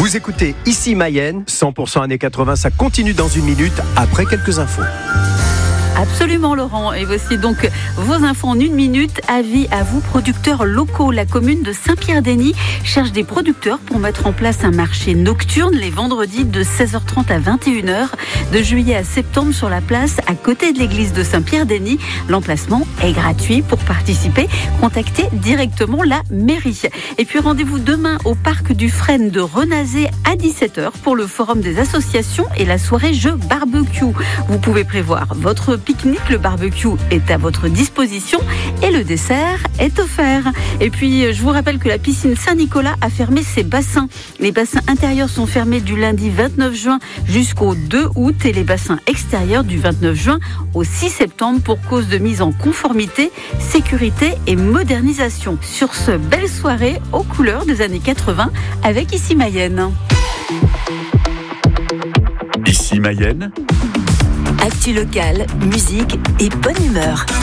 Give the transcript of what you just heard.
Vous écoutez Ici Mayenne, 100% années 80, ça continue dans une minute après quelques infos. Absolument Laurent, et voici donc vos infos en une minute. Avis à vous producteurs locaux, la commune de Saint-Pierre-d'Enny cherche des producteurs pour mettre en place un marché nocturne les vendredis de 16h30 à 21h, de juillet à septembre sur la place à côté de l'église de Saint-Pierre-d'Enny. L'emplacement est gratuit. Pour participer, contactez directement la mairie. Et puis rendez-vous demain au parc du Frêne de Renazé à 17h pour le forum des associations et la soirée jeux barbecue. Vous pouvez prévoir votre pique-nique, le barbecue est à votre disposition et le dessert est offert. Et puis je vous rappelle que la piscine Saint-Nicolas a fermé ses bassins. Les bassins intérieurs sont fermés du lundi 29 juin jusqu'au 2 août et les bassins extérieurs du 29 juin au 6 septembre pour cause de mise en conformité, sécurité et modernisation. Sur ce, belle soirée aux couleurs des années 80 avec Ici Mayenne. Ici Mayenne. Actu locale, musique et bonne humeur.